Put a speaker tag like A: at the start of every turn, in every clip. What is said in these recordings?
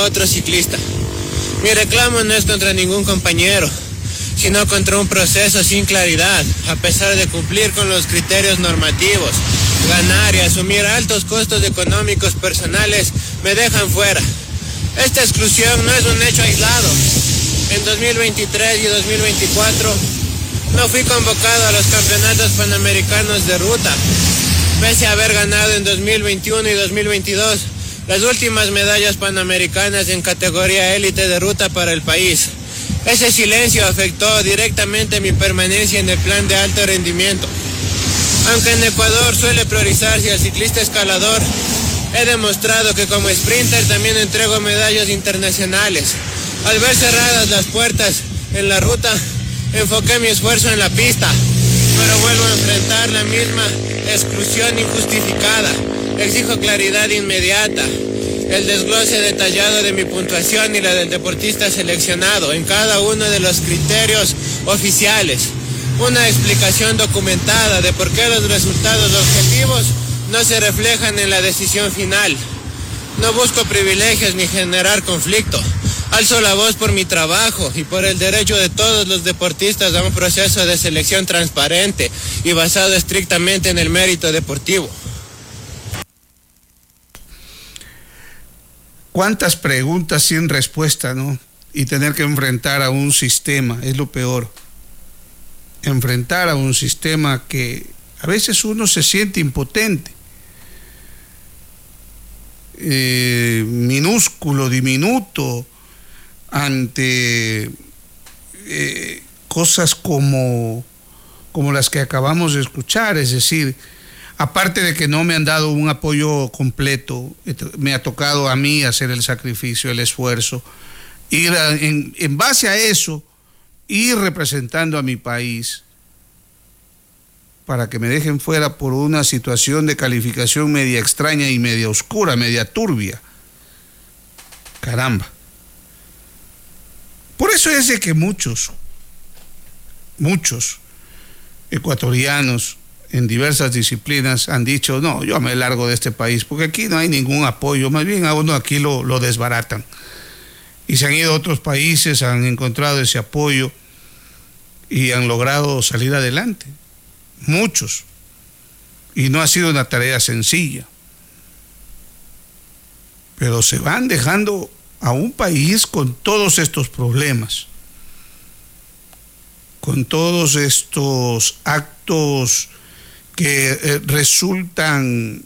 A: otro ciclista. Mi reclamo no es contra ningún compañero, sino contra un proceso sin claridad, a pesar de cumplir con los criterios normativos. Ganar y asumir altos costos económicos personales me dejan fuera. Esta exclusión no es un hecho aislado. En 2023 y 2024 no fui convocado a los campeonatos panamericanos de ruta, pese a haber ganado en 2021 y 2022 las últimas medallas panamericanas en categoría élite de ruta para el país. Ese silencio afectó directamente mi permanencia en el plan de alto rendimiento. Aunque en Ecuador suele priorizarse al ciclista escalador, he demostrado que como sprinter también entrego medallas internacionales. Al ver cerradas las puertas en la ruta, enfoqué mi esfuerzo en la pista, pero vuelvo a enfrentar la misma exclusión injustificada. Exijo claridad inmediata, el desglose detallado de mi puntuación y la del deportista seleccionado en cada uno de los criterios oficiales. Una explicación documentada de por qué los resultados objetivos no se reflejan en la decisión final. No busco privilegios ni generar conflicto. Alzo la voz por mi trabajo y por el derecho de todos los deportistas a un proceso de selección transparente y basado estrictamente en el mérito deportivo.
B: ¿Cuántas preguntas sin respuesta, no? Y tener que enfrentar a un sistema, es lo peor. Enfrentar a un sistema que a veces uno se siente impotente. Minúsculo, diminuto, ante cosas como las que acabamos de escuchar. Es decir, aparte de que no me han dado un apoyo completo, me ha tocado a mí hacer el sacrificio, el esfuerzo, ir en base a eso, ir representando a mi país, para que me dejen fuera por una situación de calificación media extraña y media oscura, media turbia. Caramba. Por eso es de que muchos ecuatorianos en diversas disciplinas han dicho, no, yo me largo de este país, porque aquí no hay ningún apoyo, más bien a uno aquí lo desbaratan. Y se han ido a otros países, han encontrado ese apoyo y han logrado salir adelante. Muchos. Y no ha sido una tarea sencilla. Pero se van dejando a un país con todos estos problemas, con todos estos actos que resultan,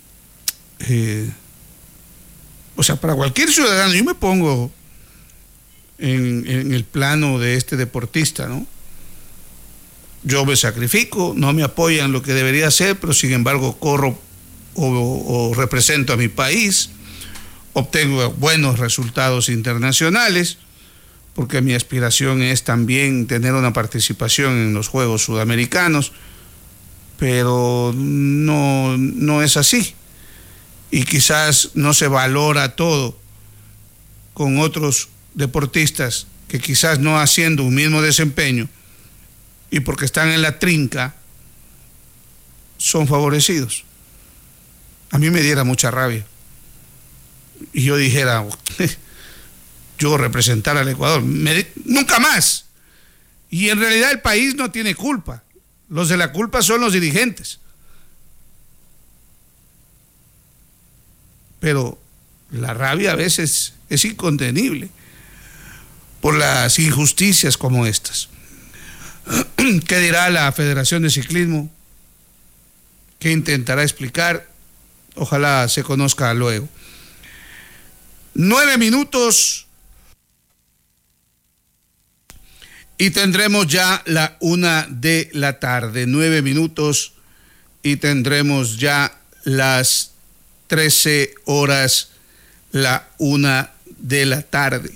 B: para cualquier ciudadano, yo me pongo en el plano de este deportista, ¿no? Yo me sacrifico, no me apoyan lo que debería hacer, pero sin embargo corro o represento a mi país, obtengo buenos resultados internacionales, porque mi aspiración es también tener una participación en los Juegos Sudamericanos, pero no es así. Y quizás no se valora todo con otros deportistas que quizás no haciendo un mismo desempeño y porque están en la trinca son favorecidos. A mí me diera mucha rabia y yo dijera, yo representar al Ecuador, nunca más. Y en realidad el país no tiene culpa. Los de la culpa son los dirigentes. Pero la rabia a veces es incontenible por las injusticias como estas. ¿Qué dirá la Federación de Ciclismo? ¿Qué intentará explicar? Ojalá se conozca luego. 9 minutos y tendremos ya la 1 de la tarde. 9 minutos y tendremos ya las 13 horas, la 1 de la tarde.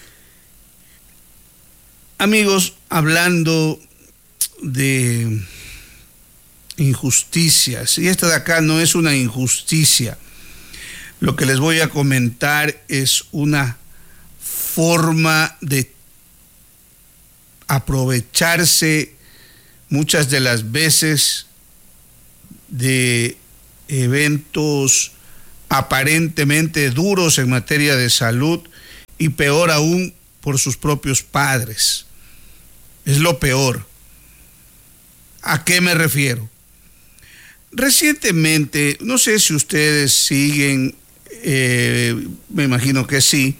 B: Amigos, hablando de injusticias, y esta de acá no es una injusticia, lo que les voy a comentar es una forma de aprovecharse muchas de las veces de eventos aparentemente duros en materia de salud y peor aún por sus propios padres. Es lo peor. ¿A qué me refiero? Recientemente, no sé si ustedes siguen, me imagino que sí,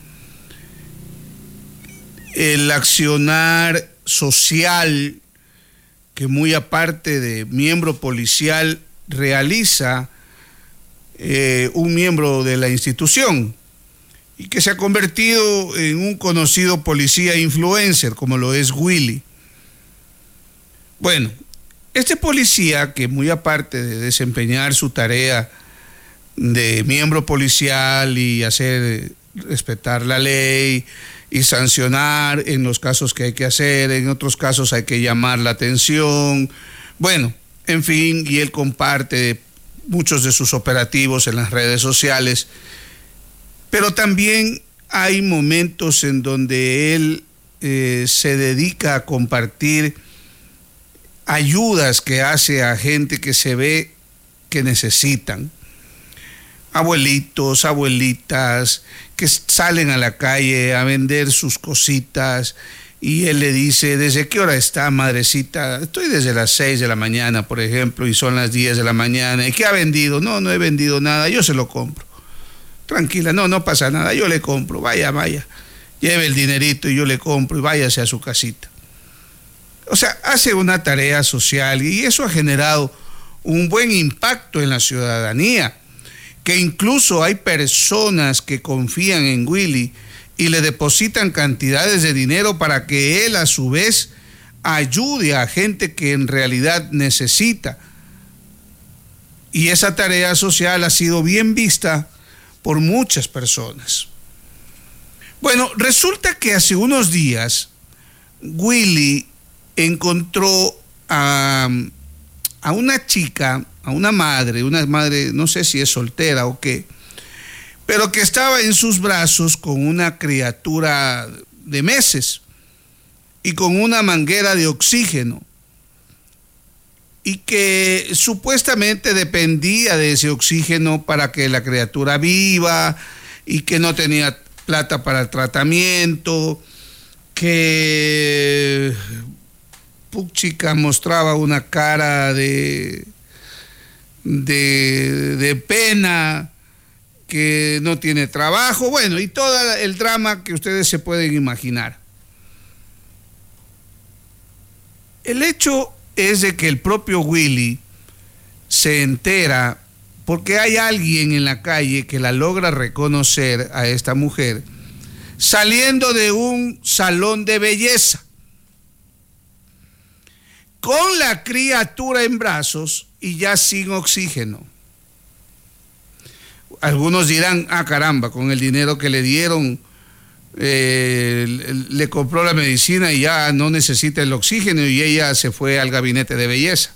B: el accionar social que muy aparte de miembro policial realiza un miembro de la institución y que se ha convertido en un conocido policía influencer como lo es Willy. Bueno, este policía que muy aparte de desempeñar su tarea de miembro policial y hacer respetar la ley y sancionar en los casos que hay que hacer, en otros casos hay que llamar la atención, bueno, en fin, y él comparte muchos de sus operativos en las redes sociales, pero también hay momentos en donde él se dedica a compartir ayudas que hace a gente que se ve que necesitan. Abuelitos, abuelitas, que salen a la calle a vender sus cositas y él le dice, ¿desde qué hora está, madrecita? Estoy desde las 6 de la mañana, por ejemplo, y son las 10 de la mañana. ¿Y qué ha vendido? No, no he vendido nada, yo se lo compro. Tranquila, no pasa nada, yo le compro, vaya, lleve el dinerito y yo le compro y váyase a su casita. O sea, hace una tarea social y eso ha generado un buen impacto en la ciudadanía, que incluso hay personas que confían en Willy y le depositan cantidades de dinero para que él a su vez ayude a gente que en realidad necesita. Y esa tarea social ha sido bien vista por muchas personas. Bueno, resulta que hace unos días Willy encontró a una chica, a una madre, no sé si es soltera o qué, pero que estaba en sus brazos con una criatura de meses y con una manguera de oxígeno y que supuestamente dependía de ese oxígeno para que la criatura viva y que no tenía plata para el tratamiento, que puchica mostraba una cara de pena, que no tiene trabajo, bueno, y todo el drama que ustedes se pueden imaginar. El hecho es de que el propio Willy se entera porque hay alguien en la calle que la logra reconocer a esta mujer saliendo de un salón de belleza con la criatura en brazos y ya sin oxígeno. Algunos dirán, caramba, con el dinero que le dieron, le compró la medicina y ya no necesita el oxígeno y ella se fue al gabinete de belleza.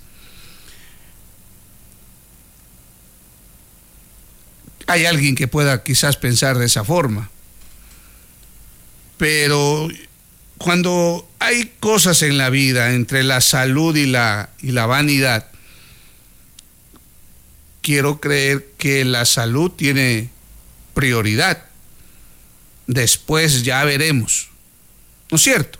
B: Hay alguien que pueda quizás pensar de esa forma. Pero cuando hay cosas en la vida entre la salud y la vanidad, quiero creer que la salud tiene prioridad. Después ya veremos, ¿no es cierto?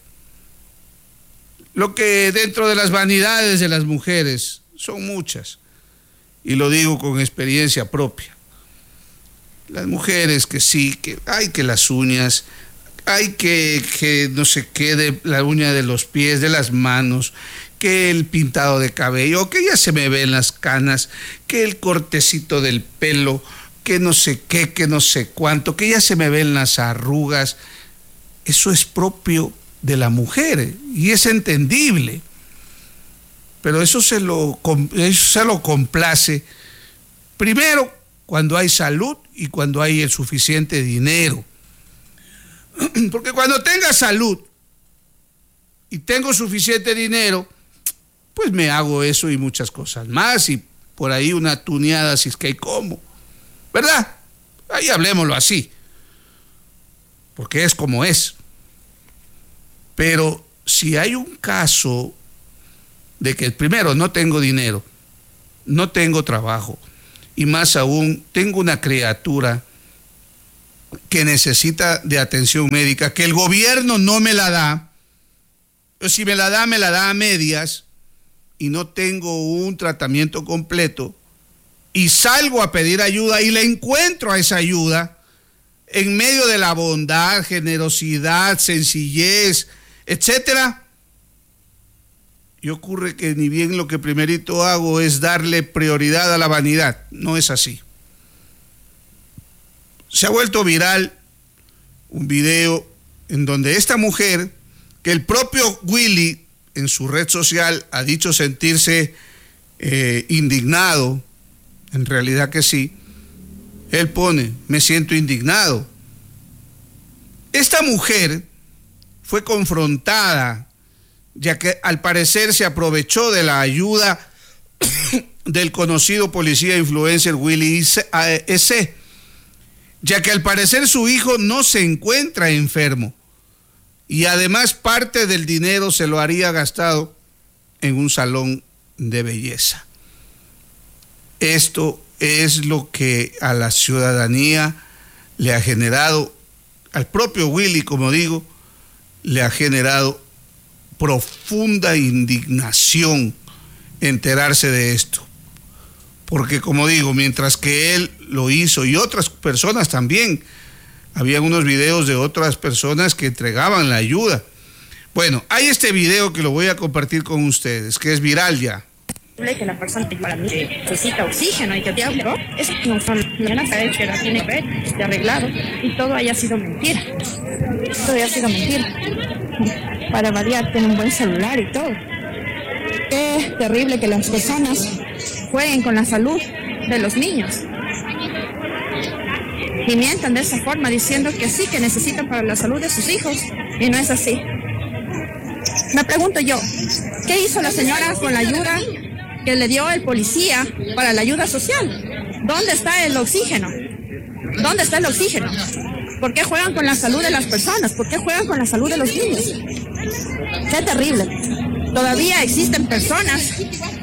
B: Lo que dentro de las vanidades de las mujeres son muchas, y lo digo con experiencia propia. Las mujeres que sí, que hay que las uñas, hay que no sé qué, de la uña de los pies, de las manos, que el pintado de cabello, que ya se me ven las canas, que el cortecito del pelo, que no sé qué, que no sé cuánto, que ya se me ven las arrugas. Eso es propio de la mujer y es entendible, pero eso se lo complace primero cuando hay salud y cuando hay el suficiente dinero, porque cuando tenga salud y tengo suficiente dinero, pues me hago eso y muchas cosas más, y por ahí una tuneada si es que hay como, ¿verdad? Ahí hablemoslo así, porque es como es. Pero si hay un caso de que primero no tengo dinero, no tengo trabajo, y más aún tengo una criatura que necesita de atención médica, que el gobierno no me la da, o si me la da a medias y no tengo un tratamiento completo, y salgo a pedir ayuda y le encuentro a esa ayuda en medio de la bondad, generosidad, sencillez, etcétera. Y ocurre que ni bien lo que primerito hago es darle prioridad a la vanidad. No es así. Se ha vuelto viral un video en donde esta mujer, que el propio Willy en su red social ha dicho sentirse indignado, en realidad que sí, él pone, me siento indignado. Esta mujer fue confrontada, ya que al parecer se aprovechó de la ayuda del conocido policía influencer Willy S., ya que al parecer su hijo no se encuentra enfermo y además parte del dinero se lo haría gastado en un salón de belleza. Esto es lo que a la ciudadanía le ha generado, al propio Willy, como digo, le ha generado profunda indignación enterarse de esto. Porque, como digo, mientras que él lo hizo y otras personas también, habían unos videos de otras personas que entregaban la ayuda. Bueno, hay este video que lo voy a compartir con ustedes, que es viral ya.
C: Que la persona para mí necesita oxígeno y que diablo, eso no son la que la tiene que arreglado y todo haya sido mentira. Todo haya sido mentira. Para variar, tiene un buen celular y todo. Qué terrible que las personas jueguen con la salud de los niños y mientan de esa forma diciendo que sí, que necesitan para la salud de sus hijos, y no es así. Me pregunto yo, ¿qué hizo la señora con la ayuda que le dio el policía para la ayuda social? ¿Dónde está el oxígeno? ¿Dónde está el oxígeno? ¿Por qué juegan con la salud de las personas? ¿Por qué juegan con la salud de los niños? ¡Qué terrible! Todavía existen personas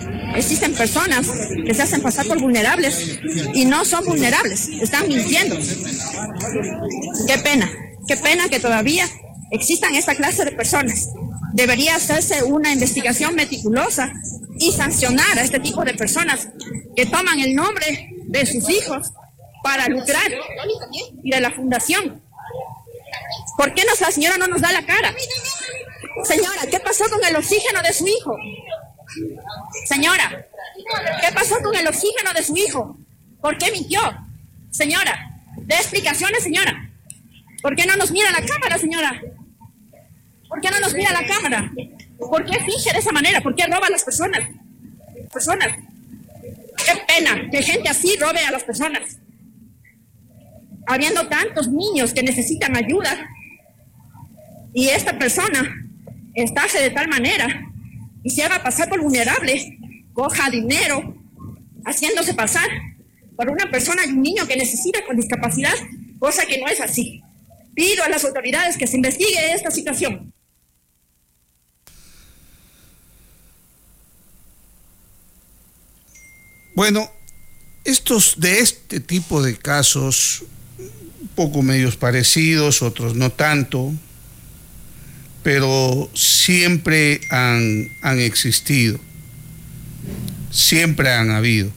C: que se hacen pasar por vulnerables y no son vulnerables, están mintiendo. Qué pena que todavía existan esta clase de personas. Debería hacerse una investigación meticulosa y sancionar a este tipo de personas que toman el nombre de sus hijos para lucrar y de la fundación. ¿Por qué la señora no nos da la cara? Señora, ¿qué pasó con el oxígeno de su hijo? Señora, ¿qué pasó con el oxígeno de su hijo? ¿Por qué mintió? Señora, dé explicaciones, señora. ¿Por qué no nos mira la cámara, señora? ¿Por qué no nos mira la cámara? ¿Por qué finge de esa manera? ¿Por qué roba a las personas? Qué pena que gente así robe a las personas. Habiendo tantos niños que necesitan ayuda y esta persona estafe de tal manera y se haga pasar por vulnerable, coja dinero haciéndose pasar por una persona y un niño que necesita con discapacidad, cosa que no es así. Pido a las autoridades que se investigue esta situación.
B: Bueno, de este tipo de casos, un poco medios parecidos, otros no tanto, pero siempre han existido, siempre han habido.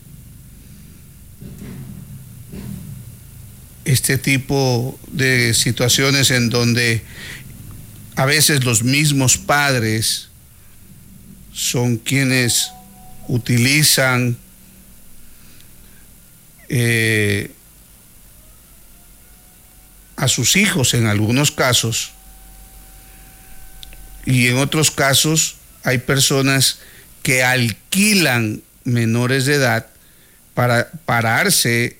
B: Este tipo de situaciones en donde a veces los mismos padres son quienes utilizan a sus hijos en algunos casos, y en otros casos hay personas que alquilan menores de edad para pararse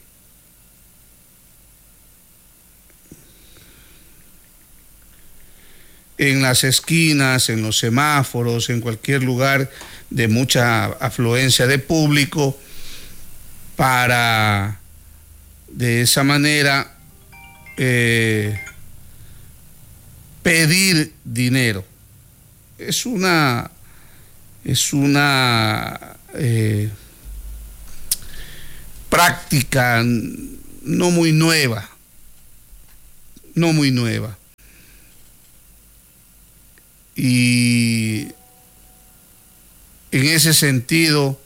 B: en las esquinas, en los semáforos, en cualquier lugar de mucha afluencia de público, para de esa manera pedir dinero. Es una práctica no muy nueva, no muy nueva. Y en ese sentido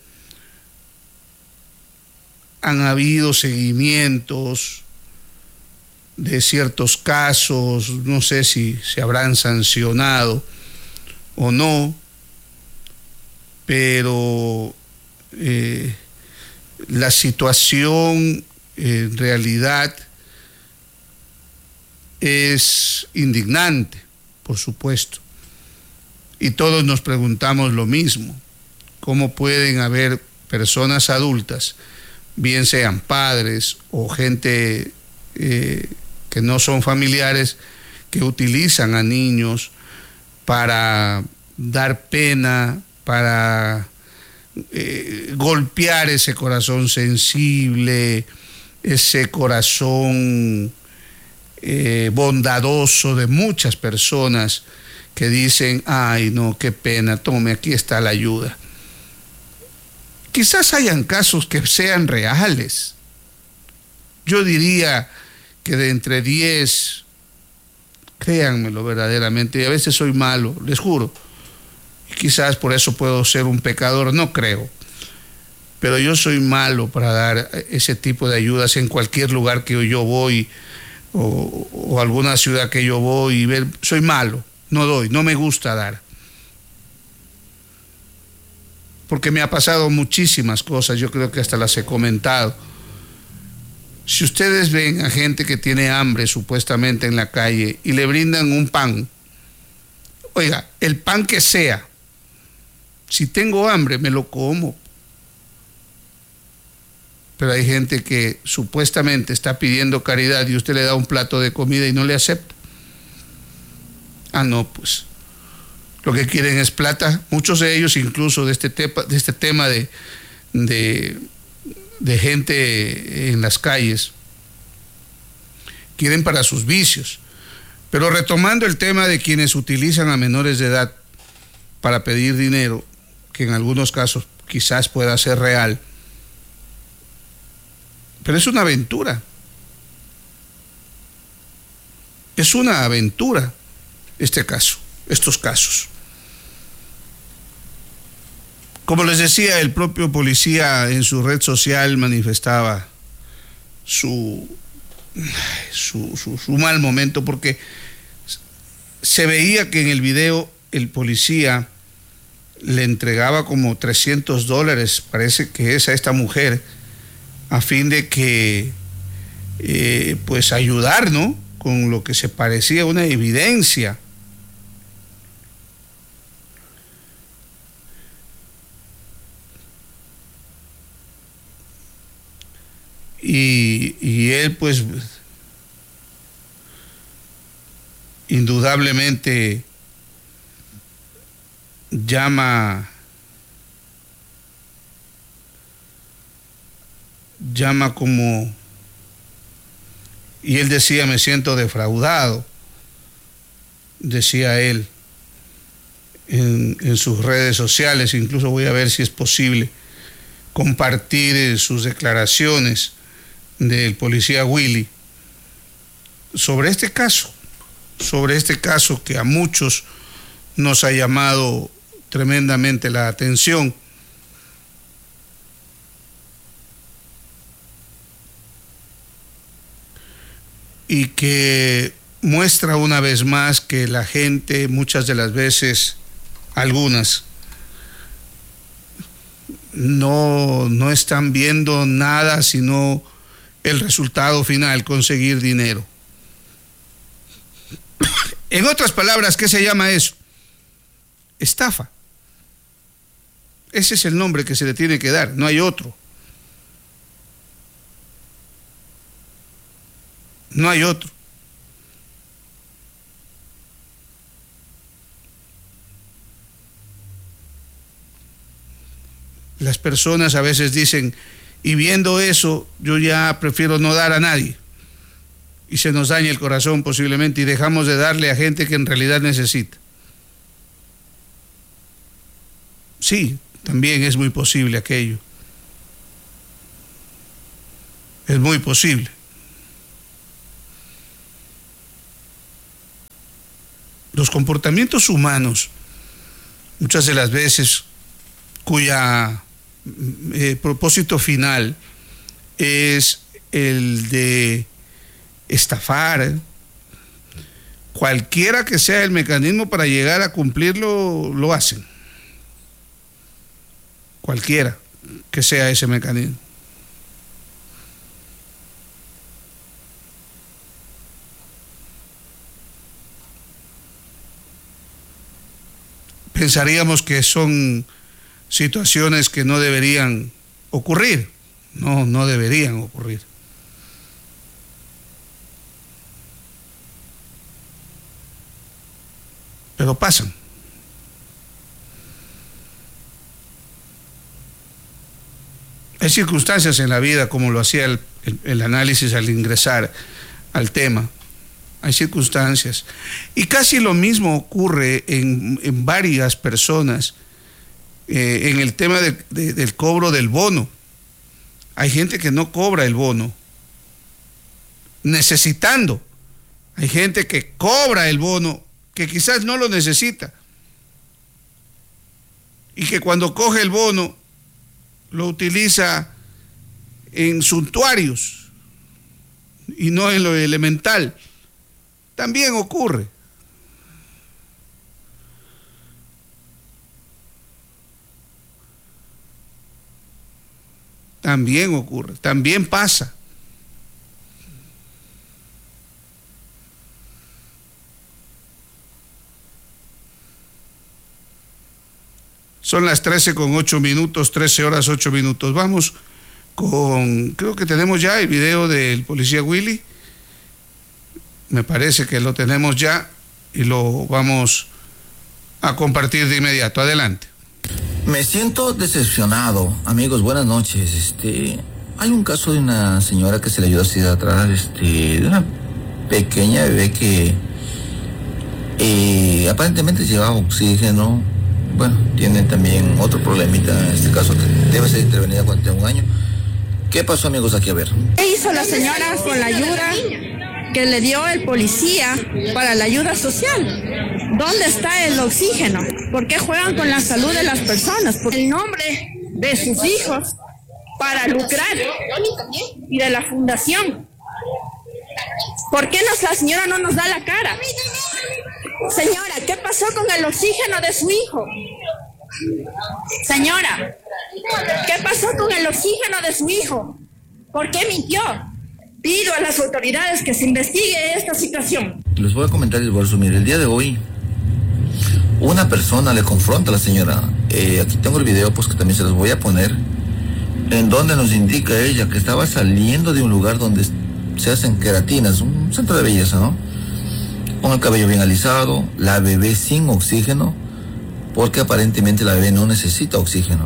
B: han habido seguimientos de ciertos casos, no sé si se habrán sancionado o no, pero la situación en realidad es indignante, por supuesto. Y todos nos preguntamos lo mismo: ¿cómo pueden haber personas adultas, bien sean padres o gente que no son familiares, que utilizan a niños para dar pena, para golpear ese corazón sensible, ese corazón bondadoso de muchas personas que dicen: ay, no, qué pena, tome, aquí está la ayuda? Quizás hayan casos que sean reales. Yo diría que de entre 10, créanmelo verdaderamente, y a veces soy malo, les juro, y quizás por eso puedo ser un pecador, no creo, pero yo soy malo para dar ese tipo de ayudas en cualquier lugar que yo voy o alguna ciudad que yo voy y ver. Soy malo, no doy, no me gusta dar, porque me ha pasado muchísimas cosas, yo creo que hasta las he comentado. Si ustedes ven a gente que tiene hambre supuestamente en la calle y le brindan un pan, oiga, el pan que sea, si tengo hambre me lo como. Pero hay gente que supuestamente está pidiendo caridad y usted le da un plato de comida y no le acepta. Ah, no, pues lo que quieren es plata. Muchos de ellos, incluso de este tema de gente en las calles, quieren para sus vicios. Pero retomando el tema de quienes utilizan a menores de edad para pedir dinero, que en algunos casos quizás pueda ser real, pero es una aventura. Es una aventura estos casos. Como les decía, el propio policía en su red social manifestaba su mal momento, porque se veía que en el video el policía le entregaba como $300, parece que es, a esta mujer, a fin de que pues ayudar, ¿no?, con lo que se parecía una evidencia. Y él pues indudablemente llama como, y él decía: me siento defraudado, decía él en sus redes sociales. Incluso voy a ver si es posible compartir sus declaraciones del policía Willy sobre este caso que a muchos nos ha llamado tremendamente la atención. Y que muestra una vez más que la gente, muchas de las veces, algunas, no están viendo nada sino el resultado final, conseguir dinero. En otras palabras, ¿qué se llama eso? Estafa. Ese es el nombre que se le tiene que dar, no hay otro. No hay otro. Las personas a veces dicen: y viendo eso, yo ya prefiero no dar a nadie. Y se nos daña el corazón posiblemente y dejamos de darle a gente que en realidad necesita. Sí, también es muy posible aquello. Es muy posible. los comportamientos humanos, muchas de las veces, cuya propósito final es el de estafar, cualquiera que sea el mecanismo para llegar a cumplirlo, lo hacen. Cualquiera que sea ese mecanismo. Pensaríamos que son situaciones que no deberían ocurrir. No deberían ocurrir. Pero pasan. Hay circunstancias en la vida, como lo hacía el análisis al ingresar al tema. Hay circunstancias. Y casi lo mismo ocurre en varias personas en el tema del cobro del bono. Hay gente que no cobra el bono necesitando. Hay gente que cobra el bono que quizás no lo necesita. Y que cuando coge el bono lo utiliza en suntuarios y no en lo elemental. También ocurre. También ocurre, también pasa. Son las 13:08, 13 horas 8 minutos. Vamos con, creo que tenemos ya el video del policía Willy. Me parece que lo tenemos ya y lo vamos a compartir de inmediato. Adelante.
D: Me siento decepcionado. Amigos, buenas noches. Hay un caso de una señora que se le ayudó así de atrás, de una pequeña bebé que aparentemente llevaba oxígeno. Bueno, tiene también otro problemita en este caso que debe ser intervenida cuando tenga un año. ¿Qué pasó, amigos? Aquí a ver.
C: ¿Qué hizo la señora con la ayuda que le dio el policía para la ayuda social? ¿Dónde está el oxígeno? ¿Por qué juegan con la salud de las personas? Por el nombre de sus hijos para lucrar y de la fundación. ¿Por qué la señora no nos da la cara? Señora, ¿qué pasó con el oxígeno de su hijo? Señora, ¿qué pasó con el oxígeno de su hijo? ¿Por qué mintió? Pido a las autoridades que se investigue esta situación.
D: Les voy a comentar y les voy a resumir. El día de hoy, una persona le confronta a la señora. Aquí tengo el video, pues que también se los voy a poner, en donde nos indica ella que estaba saliendo de un lugar donde se hacen queratinas, un centro de belleza, ¿no? Con el cabello bien alisado, la bebé sin oxígeno, porque aparentemente la bebé no necesita oxígeno.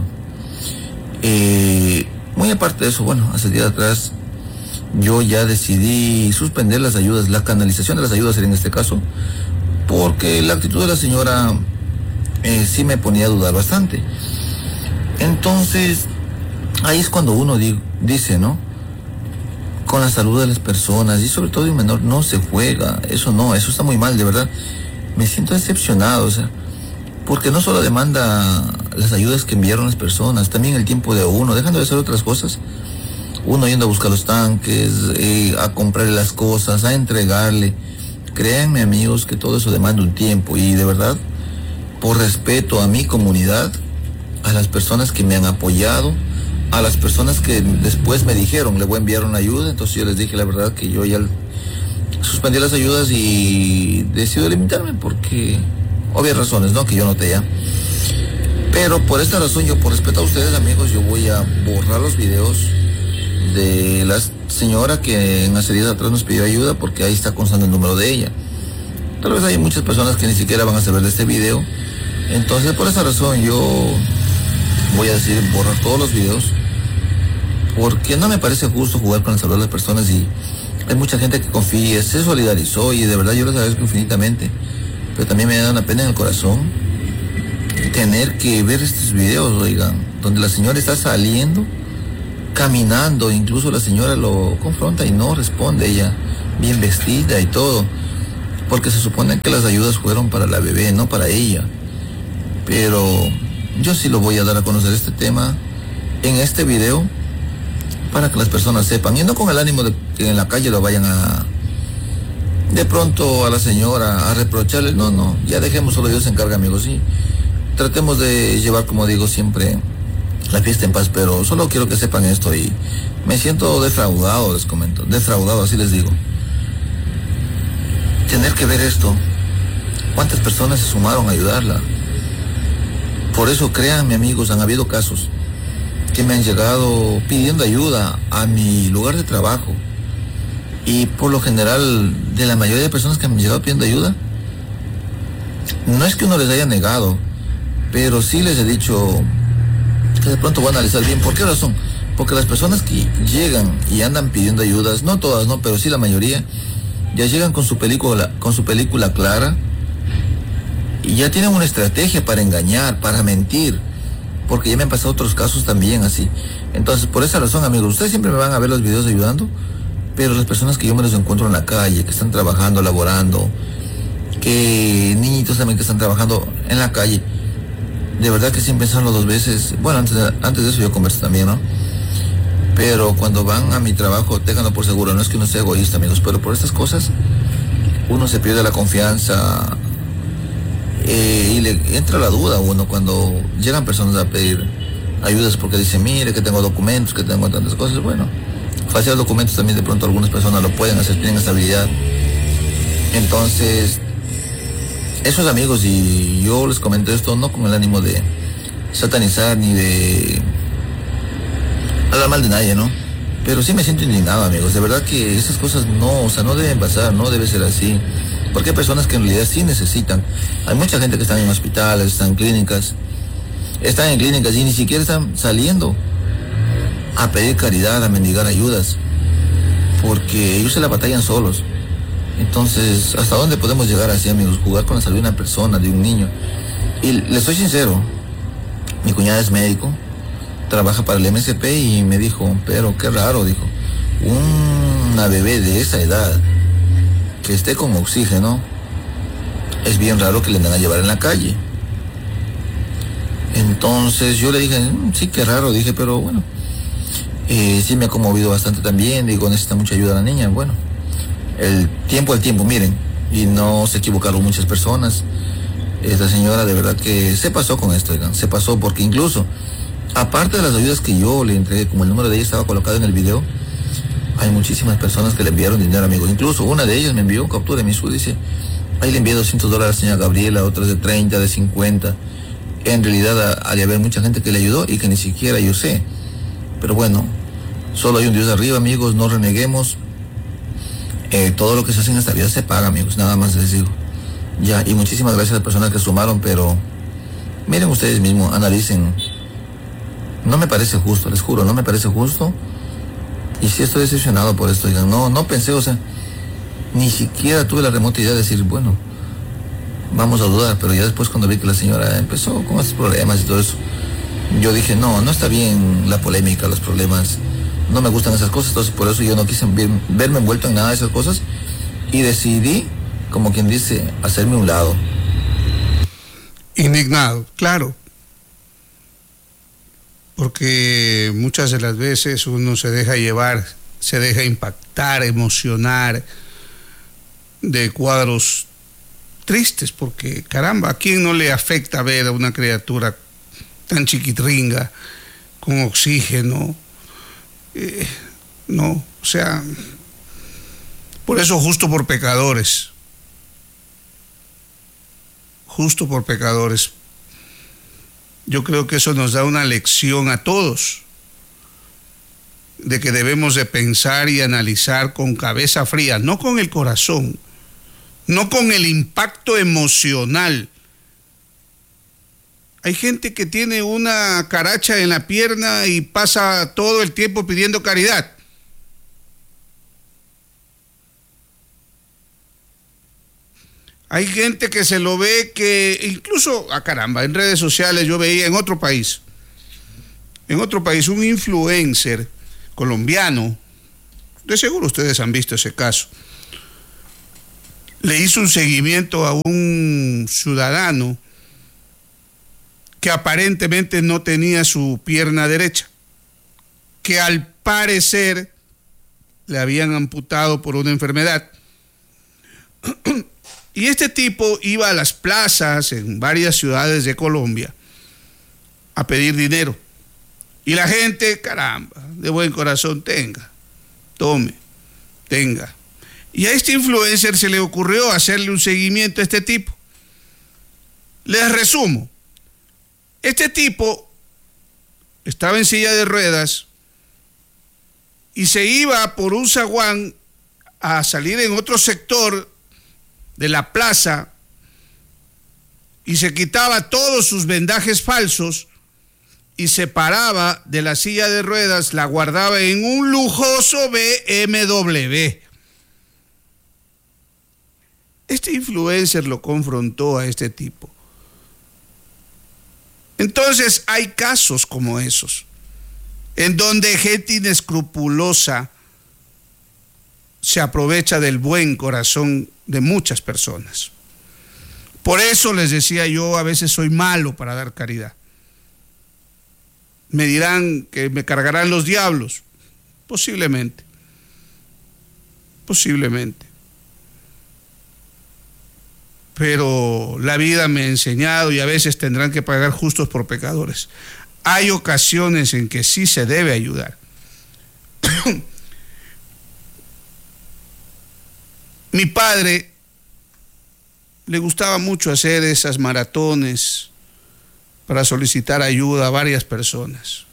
D: Muy aparte de eso, bueno, hace días atrás yo ya decidí suspender las ayudas, la canalización de las ayudas en este caso, porque la actitud de la señora sí me ponía a dudar bastante. Entonces, ahí es cuando uno dice, ¿no? Con la salud de las personas y sobre todo de un menor no se juega. Eso está muy mal, de verdad. Me siento decepcionado, o sea, porque no solo demanda las ayudas que enviaron las personas, también el tiempo de uno, dejando de hacer otras cosas. Uno yendo a buscar los tanques, a comprarle las cosas, a entregarle. Créanme, amigos, que todo eso demanda un tiempo y de verdad, por respeto a mi comunidad, a las personas que me han apoyado, a las personas que después me dijeron, le voy a enviar una ayuda, entonces yo les dije la verdad que yo ya suspendí las ayudas y decido limitarme porque obvias razones, ¿no? Que yo noté ya. Pero por esta razón, yo por respeto a ustedes, amigos, yo voy a borrar los videos de la señora que en hace días atrás nos pidió ayuda porque ahí está constando el número de ella. Tal vez hay muchas personas que ni siquiera van a saber de este video. Entonces, por esa razón, yo voy a decidir borrar todos los videos porque no me parece justo jugar con la salud de las personas y hay mucha gente que confía, se solidarizó y de verdad yo les agradezco infinitamente, pero también me da una pena en el corazón tener que ver estos videos, oigan, donde la señora está saliendo, caminando, incluso la señora lo confronta y no responde, ella bien vestida y todo. porque se supone que las ayudas fueron para la bebé, no para ella. Pero yo sí lo voy a dar a conocer este tema en este video para que las personas sepan, y no con el ánimo de que en la calle lo vayan a, de pronto a la señora a reprocharle. No, ya dejemos, solo Dios se encarga, amigos, sí. Tratemos de llevar, como digo, siempre la fiesta en paz, pero solo quiero que sepan esto, y me siento defraudado, les comento, defraudado, así les digo. Tener que ver esto, cuántas personas se sumaron a ayudarla. Por eso, créanme, amigos, han habido casos que me han llegado pidiendo ayuda a mi lugar de trabajo, y por lo general, de la mayoría de personas que me han llegado pidiendo ayuda, no es que uno les haya negado, pero sí les he dicho que de pronto voy a analizar bien. ¿Por qué razón? Porque las personas que llegan y andan pidiendo ayudas, no todas, no, pero sí la mayoría, ya llegan con su película clara, y ya tienen una estrategia para engañar, para mentir, porque ya me han pasado otros casos también así. Entonces, por esa razón, amigos, ustedes siempre me van a ver los videos ayudando, pero las personas que yo me los encuentro en la calle, que están trabajando, laborando, que niñitos también que están trabajando en la calle, de verdad que sin pensarlo dos veces. Bueno, antes de eso yo converso también, ¿no? Pero cuando van a mi trabajo, ténganlo por seguro, no es que uno sea egoísta, amigos, pero por estas cosas uno se pierde la confianza, y le entra la duda a uno cuando llegan personas a pedir ayudas, porque dicen, mire, que tengo documentos, que tengo tantas cosas. Bueno, falsear documentos también de pronto algunas personas lo pueden hacer, tienen esta habilidad. Entonces, esos amigos, y yo les comento esto no con el ánimo de satanizar ni de hablar mal de nadie, ¿no? Pero sí me siento indignado, amigos. De verdad que esas cosas no deben pasar, no debe ser así. Porque hay personas que en realidad sí necesitan. Hay mucha gente que está en hospitales, están en clínicas y ni siquiera están saliendo a pedir caridad, a mendigar ayudas, porque ellos se la batallan solos. Entonces, ¿hasta dónde podemos llegar así, amigos? Jugar con la salud de una persona, de un niño. Y les soy sincero, mi cuñada es médico, trabaja para el MSP, y me dijo, pero qué raro, dijo, una bebé de esa edad que esté con oxígeno, es bien raro que le den a llevar en la calle. Entonces yo le dije, sí, qué raro, dije, pero bueno, sí me ha conmovido bastante también, digo, necesita mucha ayuda la niña. Bueno, el tiempo, miren, y no se equivocaron muchas personas. Esta señora de verdad que se pasó con esto, oigan, se pasó, porque incluso, aparte de las ayudas que yo le entregué, como el número de ella estaba colocado en el video, hay muchísimas personas que le enviaron dinero, amigos. Incluso una de ellas me envió captura de mi SUD, dice, ahí le envié $200 a la señora Gabriela, otras de 30, de 50. En realidad ha de haber mucha gente que le ayudó y que ni siquiera yo sé. Pero bueno, solo hay un Dios de arriba, amigos, no reneguemos. Todo lo que se hace en esta vida se paga, amigos, nada más les digo. Ya, y muchísimas gracias a las personas que sumaron, pero miren ustedes mismos, analicen. No me parece justo, les juro, no me parece justo. Y sí estoy decepcionado por esto, oigan, no pensé, o sea, ni siquiera tuve la remota idea de decir, bueno, vamos a dudar, pero ya después cuando vi que la señora empezó con estos problemas y todo eso, yo dije, no está bien la polémica, los problemas, no me gustan esas cosas. Entonces por eso yo no quise verme envuelto en nada de esas cosas, y decidí, como quien dice, hacerme un lado.
B: Indignado, claro. Porque muchas de las veces uno se deja llevar, se deja impactar, emocionar de cuadros tristes, porque caramba, ¿a quién no le afecta ver a una criatura tan chiquitringa, con oxígeno? No, o sea, por eso justo por pecadores, yo creo que eso nos da una lección a todos, de que debemos de pensar y analizar con cabeza fría, no con el corazón, no con el impacto emocional. Hay gente que tiene una caracha en la pierna y pasa todo el tiempo pidiendo caridad. Hay gente que se lo ve que incluso, caramba, en redes sociales yo veía en otro país, un influencer colombiano, de seguro ustedes han visto ese caso, le hizo un seguimiento a un ciudadano que aparentemente no tenía su pierna derecha, que al parecer le habían amputado por una enfermedad. Y este tipo iba a las plazas en varias ciudades de Colombia a pedir dinero. Y la gente, caramba, de buen corazón, tenga, tome, tenga. Y a este influencer se le ocurrió hacerle un seguimiento a este tipo. Les resumo. Este tipo estaba en silla de ruedas y se iba por un zaguán a salir en otro sector de la plaza y se quitaba todos sus vendajes falsos y se paraba de la silla de ruedas, la guardaba en un lujoso BMW. Este influencer lo confrontó a este tipo. Entonces hay casos como esos, en donde gente inescrupulosa se aprovecha del buen corazón de muchas personas. Por eso les decía yo, a veces soy malo para dar caridad. Me dirán que me cargarán los diablos. Posiblemente. Posiblemente. Pero la vida me ha enseñado y a veces tendrán que pagar justos por pecadores. Hay ocasiones en que sí se debe ayudar. Mi padre le gustaba mucho hacer esas maratones para solicitar ayuda a varias personas.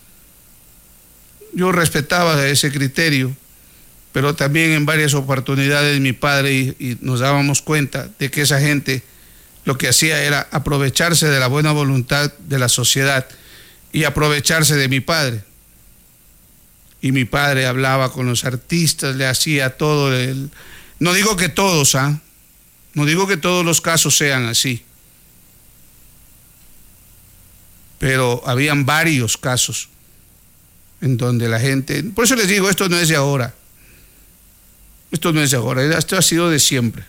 B: Yo respetaba ese criterio, pero también en varias oportunidades mi padre y nos dábamos cuenta de que esa gente lo que hacía era aprovecharse de la buena voluntad de la sociedad y aprovecharse de mi padre. Y mi padre hablaba con los artistas, le hacía todo el... No digo que todos, no digo que todos los casos sean así, pero habían varios casos en donde la gente... Por eso les digo, esto no es de ahora. Esto no es de ahora, esto ha sido de siempre.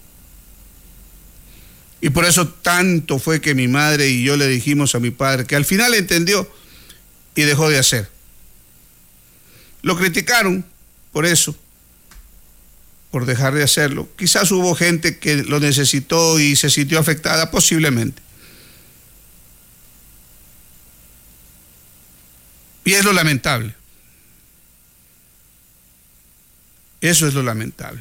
B: Y por eso tanto fue que mi madre y yo le dijimos a mi padre, que al final entendió y dejó de hacer. Lo criticaron por eso, por dejar de hacerlo. Quizás hubo gente que lo necesitó y se sintió afectada, posiblemente. Y es lo lamentable. Eso es lo lamentable.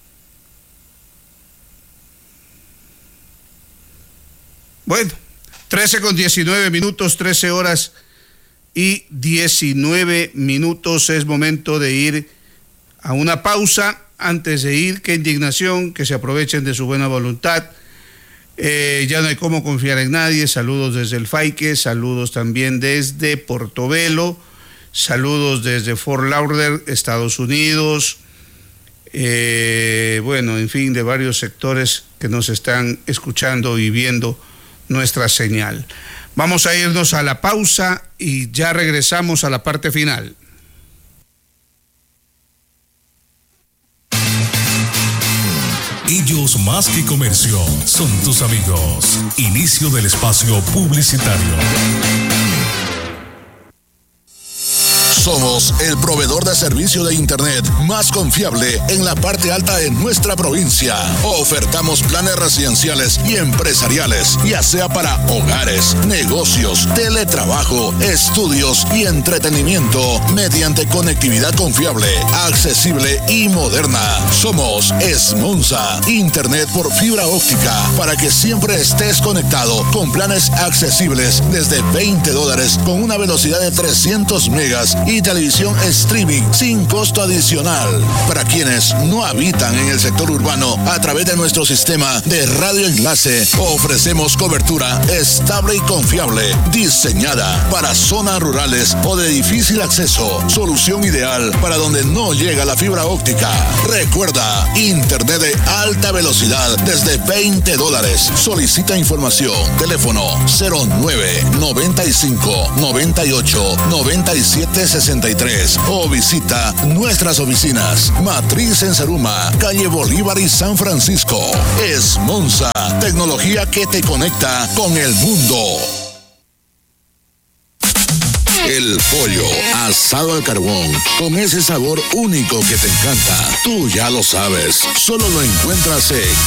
B: Bueno, 13:19, 13 horas y 19 minutos. Es momento de ir a una pausa. Antes de ir, qué indignación, que se aprovechen de su buena voluntad. Ya no hay cómo confiar en nadie. Saludos desde el Faique, saludos también desde Portobelo, saludos desde Fort Lauderdale, Estados Unidos. Bueno, en fin, de varios sectores que nos están escuchando y viendo nuestra señal. Vamos a irnos a la pausa y ya regresamos a la parte final.
E: Ellos más que comercio, son tus amigos. Inicio del espacio publicitario.
F: Somos el proveedor de servicio de Internet más confiable en la parte alta de nuestra provincia. Ofertamos planes residenciales y empresariales, ya sea para hogares, negocios, teletrabajo, estudios y entretenimiento, mediante conectividad confiable, accesible y moderna. Somos Esmonza, Internet por fibra óptica, para que siempre estés conectado con planes accesibles desde $20 con una velocidad de 300 megas y televisión streaming sin costo adicional. Para quienes no habitan en el sector urbano, a través de nuestro sistema de radio enlace, ofrecemos cobertura estable y confiable, diseñada para zonas rurales o de difícil acceso. Solución ideal para donde no llega la fibra óptica. Recuerda, Internet de alta velocidad desde $20. Solicita información. Teléfono 09 95 98 97 60. 63 o visita nuestras oficinas. Matriz en Zaruma, calle Bolívar y San Francisco. Es Monza, tecnología que te conecta con el mundo. El pollo asado al carbón, con ese sabor único que te encanta. Tú ya lo sabes, solo lo encuentras en